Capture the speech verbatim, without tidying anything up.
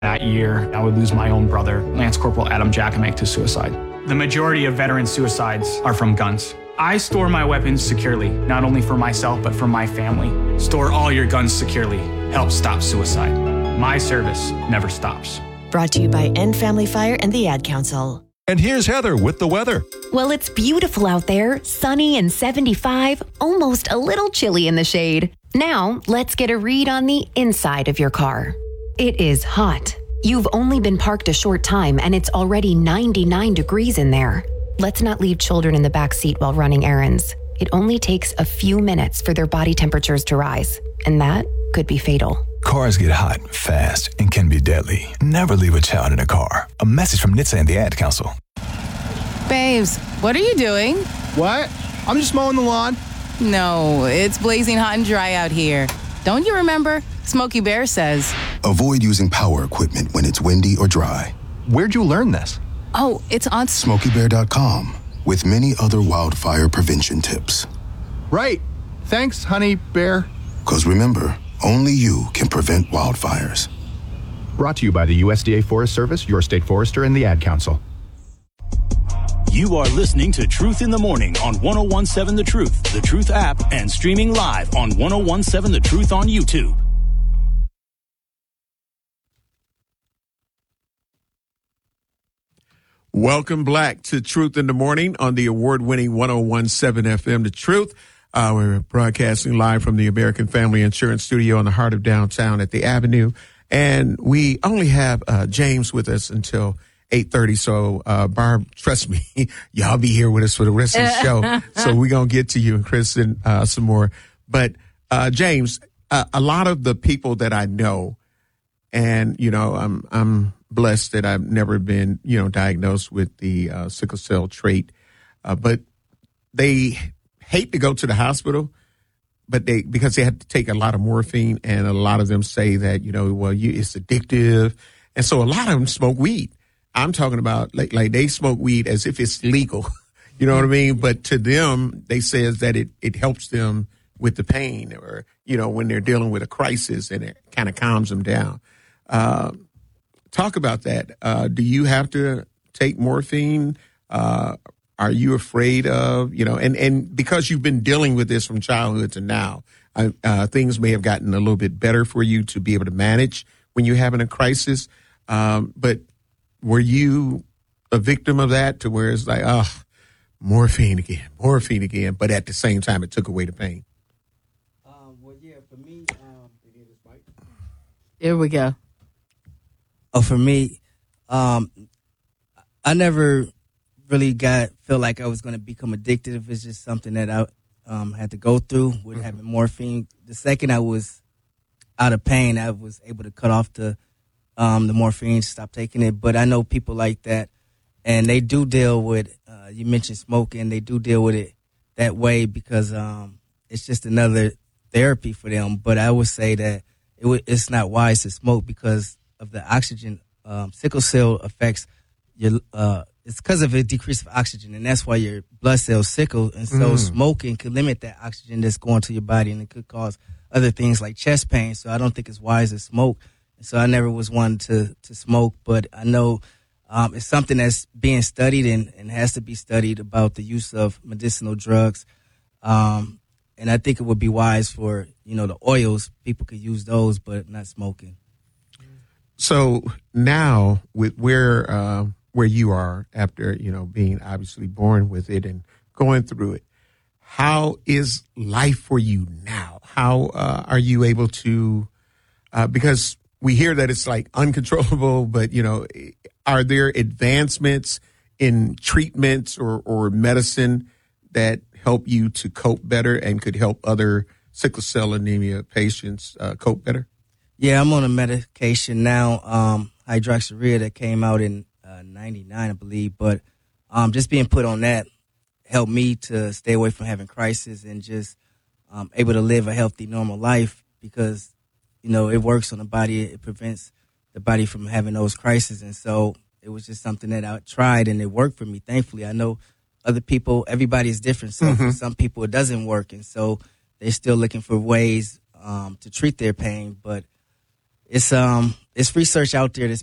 That year, I would lose my own brother, Lance Corporal Adam Jackamek, to suicide. The majority of veteran suicides are from guns. I store my weapons securely, not only for myself, but for my family. Store all your guns securely. Help stop suicide. My service never stops. Brought to you by End Family Fire and the Ad Council. And here's Heather with the weather. Well, it's beautiful out there, sunny and seventy-five, almost a little chilly in the shade. Now, let's get a read on the inside of your car. It is hot. You've only been parked a short time and it's already ninety-nine degrees in there. Let's not leave children in the back seat while running errands. It only takes a few minutes for their body temperatures to rise, and that could be fatal. Cars get hot fast and can be deadly. Never leave a child in a car. A message from N H T S A and the Ad Council. Babes, what are you doing? What? I'm just mowing the lawn. No, it's blazing hot and dry out here. Don't you remember? Smokey Bear says, avoid using power equipment when it's windy or dry. Where'd you learn this? Oh, it's on Smokey Bear dot com with many other wildfire prevention tips. Right. Thanks, honey bear. Because remember, only you can prevent wildfires. Brought to you by the U S D A Forest Service, your state forester, and the Ad Council. You are listening to Truth in the Morning on one oh one seven The Truth, The Truth app, and streaming live on one oh one seven The Truth on YouTube. Welcome back to Truth in the Morning on the award-winning one oh one seven F M The Truth. Uh, we're broadcasting live from the American Family Insurance Studio in the heart of downtown at the Avenue. And we only have uh, James with us until eight thirty. So, uh, Barb, trust me, y'all be here with us for the rest of the show. So we're going to get to you and Kristen uh, some more. But, uh, James, uh, a lot of the people that I know, and, you know, I'm, I'm blessed that I've never been, you know, diagnosed with the uh, sickle cell trait. Uh, but they hate to go to the hospital, but they, because they have to take a lot of morphine, and a lot of them say that, you know, well, you, it's addictive. And so a lot of them smoke weed. I'm talking about like, like they smoke weed as if it's legal, you know what I mean? But to them, they says that it, it helps them with the pain, or, you know, when they're dealing with a crisis, and it kind of calms them down. Uh, talk about that. Uh, do you have to take morphine? Uh, are you afraid of, you know, and, and because you've been dealing with this from childhood to now, uh, uh, things may have gotten a little bit better for you to be able to manage when you're having a crisis. Um, but were you a victim of that, to where it's like, oh, morphine again, morphine again, but at the same time, it took away the pain? Um, well, yeah, for me, um, Here we go. Oh, for me, um, I never really got feel like I was going to become addicted. If it's just something that I um, had to go through with mm-hmm. having morphine. The second I was out of pain, I was able to cut off the um, the morphine, stop taking it. But I know people like that, and they do deal with. Uh, you mentioned smoking; they do deal with it that way because um, it's just another therapy for them. But I would say that it w- it's not wise to smoke because of the oxygen. Um, sickle cell affects your. Uh, it's because of a decrease of oxygen, and that's why your blood cells sickle. And so mm. smoking could limit that oxygen that's going to your body, and it could cause other things like chest pain. So I don't think it's wise to smoke. And so I never was one to to smoke, but I know um, it's something that's being studied and, and has to be studied about the use of medicinal drugs. Um, and I think it would be wise for, you know, the oils, people could use those, but not smoking. So now with where uh, where you are after, you know, being obviously born with it and going through it, how is life for you now? How uh, are you able to, uh, because we hear that it's like uncontrollable, but, you know, are there advancements in treatments or, or medicine that help you to cope better and could help other sickle cell anemia patients uh, cope better? Yeah, I'm on a medication now, um, hydroxyurea, that came out in uh, ninety-nine, I believe. But um, just being put on that helped me to stay away from having crisis and just um, able to live a healthy, normal life because, you know, it works on the body. It prevents the body from having those crises. And so it was just something that I tried, and it worked for me, thankfully. I know other people, everybody is different. So mm-hmm. for some people, it doesn't work. And so they're still looking for ways um, to treat their pain. But It's um it's research out there that's